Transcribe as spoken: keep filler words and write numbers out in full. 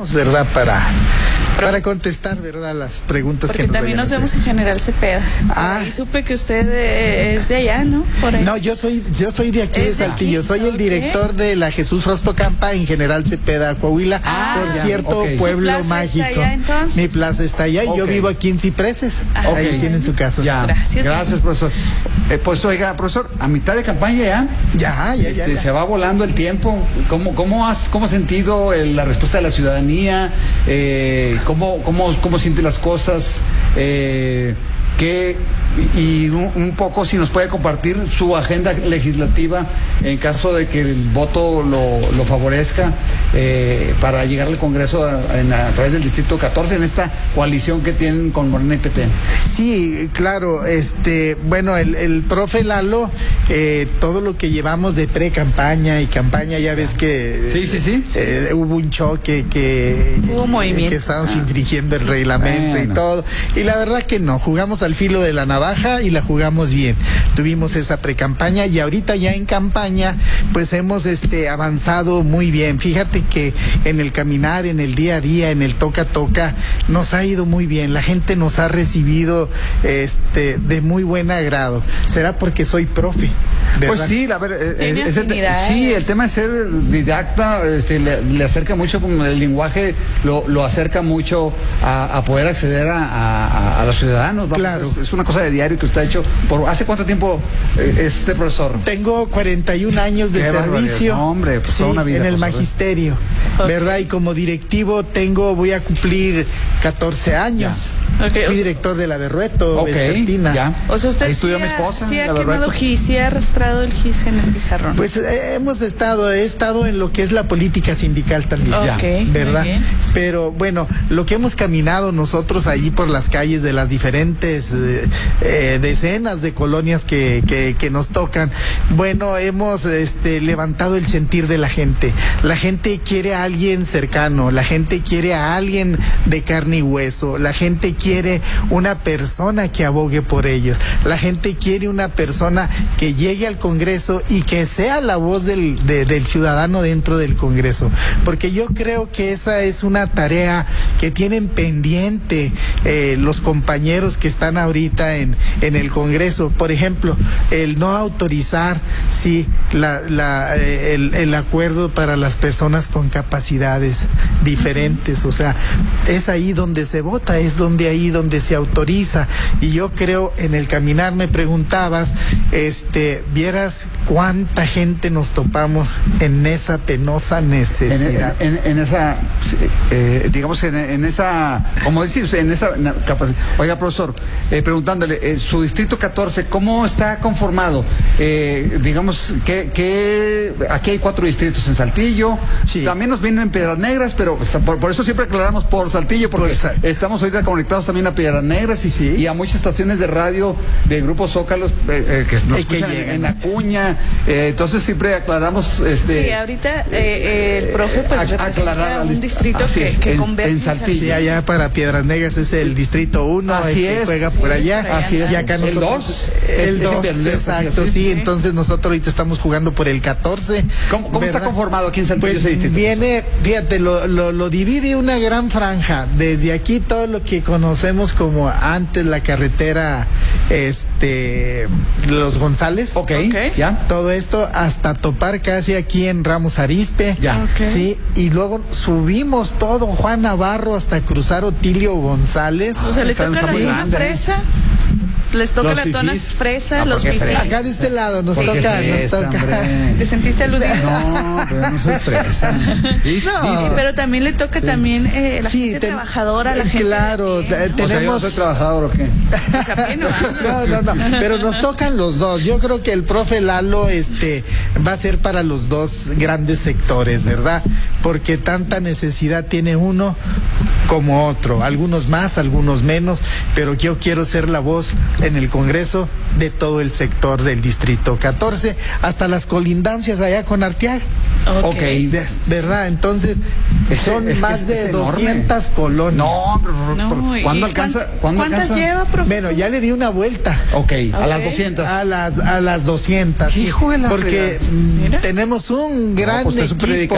estamos, ¿verdad? Para... para contestar, ¿verdad?, las preguntas porque que nos también nos vemos en General Cepeda. Ah. Y supe que usted eh, es de allá, ¿no? Por ahí. No, yo soy yo soy de aquí, de Saltillo. Soy okay. el director de la Jesús Frosto Campa en General Cepeda, Coahuila. Ah, por ya. cierto, Okay. pueblo ¿Su plaza mágico. está allá, entonces? Mi plaza está allá y Okay. yo vivo aquí en Cipreses. Ah, Ahí okay. tienen su casa. Ya. Gracias. Gracias, profesor. Eh, pues oiga, profesor, a mitad de campaña ya, Ya, ya, ya. este, ya. se va volando el tiempo. ¿Cómo, cómo has cómo has sentido el- la respuesta de la ciudadanía? Eh, ¿cómo, cómo, ¿Cómo siente las cosas? Eh, ¿qué, y un, un poco si nos puede compartir su agenda legislativa en caso de que el voto lo, lo favorezca eh, para llegar al Congreso a, en, a través del Distrito catorce en esta coalición que tienen con Morena y P T? Sí, claro, este, bueno, el, el profe Lalo, eh, todo lo que llevamos de pre-campaña y campaña, ya ves que Sí, sí, sí. eh, hubo un choque que, Hubo movimiento. que estábamos infringiendo el reglamento Bueno. y todo, y la verdad que no, jugamos al filo de la navaja y la jugamos bien. Tuvimos esa pre-campaña y ahorita ya en campaña, pues hemos este avanzado muy bien. Fíjate que en el caminar, en el día a día, en el toca-toca, nos ha ido muy bien. La gente nos ha recibido este de muy buen agrado. ¿Será porque soy profe? ¿Verdad? Pues sí, la ver, eh, Tiene ese te- afinidades. sí, el tema de ser didacta este, le, le acerca mucho, como el lenguaje lo, lo acerca mucho a, a poder acceder a, a, a los ciudadanos. Vamos, Claro. Es, es una cosa de diario que usted ha hecho. Por, ¿Hace cuánto tiempo eh, es este profesor? Tengo cuarenta y un años de Qué barbaridad. servicio. No, hombre, pues sí, toda una vida, en el profesor. magisterio, Ok. ¿verdad? Y como directivo tengo, voy a cumplir catorce años. Ok, Fui o sea- director de la Berrueto, Ok, Vespertina. ya. O sea, usted Ahí estudió sí mi ha- esposa, sí ha la verdad. quemado gis, sí ha arrastrado el gis en el pizarrón. Pues eh, hemos estado, he estado en lo que es la política sindical también, Ok, muy ¿verdad? bien. Pero bueno, lo que hemos caminado nosotros allí por las calles de las diferentes eh, eh, decenas de colonias que, que, que nos tocan, bueno, hemos este, levantado el sentir de la gente. La gente quiere a alguien cercano, la gente quiere a alguien de carne y hueso, la gente quiere una persona que abogue por ellos, la gente quiere una persona que llegue al Congreso y que sea la voz del, de- del ciudadano dentro del Congreso, porque yo creo que esa es una tarea que tienen pendiente eh, los compañeros que están ahorita en, en el Congreso. Por ejemplo, el no autorizar sí la, la, eh, el, el acuerdo para las personas con capacidades diferentes, o sea, es ahí donde se vota, es donde ahí donde se autoriza. Y yo creo, en el caminar me preguntabas, este, vieras cuánta gente nos topamos en esa penosa En, necesidad. en- en- en esa, eh, digamos, en, en esa, como decir, en esa na- capacidad. Oiga, profesor, eh, preguntándole, eh, su distrito catorce, ¿cómo está conformado? Eh, digamos, que, que aquí hay cuatro distritos en Saltillo, Sí. también nos vienen en Piedras Negras, pero por, por eso siempre aclaramos por Saltillo, porque Por Sal- estamos ahorita conectados también a Piedras Negras y, Sí. y a muchas estaciones de radio de Grupo Zócalos eh, eh, que nos Eh, que escuchan llegan. en Acuña, eh, entonces siempre aclaramos este Sí, ahorita eh, eh, el profe pues a- representa aclarar al un dist- distrito así que, es, que en- converge en Saltillo. Sí, allá para Piedras Negras es el distrito uno, Así el que es. juega Sí, por allá. por allá Así es. Y acá El nosotros, dos, es- el es en dos, Piedras Negras, exacto, así, sí, sí. entonces nosotros ahorita estamos jugando por el catorce. ¿Cómo, cómo está ¿verdad? conformado aquí en Saltillo Pues ese distrito? viene, fíjate, lo, lo, lo divide una gran franja. Desde aquí todo lo que conocemos como antes la carretera, este, Los González. Ok, Ok. ya. Todo esto hasta topar casi aquí en Ramos Arizpe. Ya. Ok. Sí, y luego subimos todo Juan Navarro hasta cruzar Otilio González. O sea, le Está- toca está la muy zona grande, ¿eh? fresa, les toca Los la zona fifís. fresa, Ah, los porque fifís. fresa. Acá de este lado nos Porque toca, nos fresa, toca. hombre. ¿Te sentiste aludido? No, pero no soy fresa. Dis- No. dis- Pero también le toca también eh, la Sí, gente ten- trabajadora, la gente claro, de bien, ¿no? te- O sea, yo no tenemos- soy trabajador o qué. Pues apenas, ¿no? No, no, no, pero nos tocan los dos. Yo creo que el profe Lalo este, va a ser para los dos grandes sectores, ¿verdad? Porque tanta necesidad tiene uno como otro. Algunos más, algunos menos, pero yo quiero ser la voz en el Congreso de todo el sector del Distrito catorce, hasta las colindancias allá con Arteaga. Ok. De- ¿Verdad? Entonces, Ese- son es que más es- de es enorme. doscientas colonias. No, pero, No, pero ¿y ¿cuándo cuán- alcanza? ¿Cuándo ¿Cuántas alcanza? lleva, profe? Bueno, ya le di una vuelta. Ok, a las Ok. doscientas. A las, a las doscientas. sí, Hijo de la porque fregada. mm, Mira. tenemos un gran pues es un equipo.